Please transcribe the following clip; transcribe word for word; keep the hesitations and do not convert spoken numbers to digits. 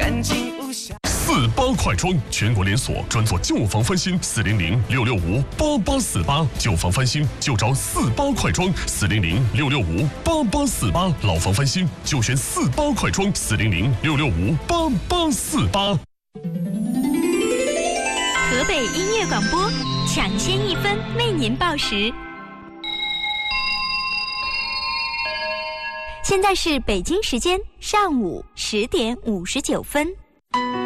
干净无瑕。 四八快装，全国连锁，专做旧房翻新。四零零六六五八八四八，旧房翻新就找四八快装。四零零六六五八八四八，老房翻新就选四八快装。四零零六六五八八四八。 河北音乐广播，抢先一分为您报时。现在是北京时间上午十点五十九分。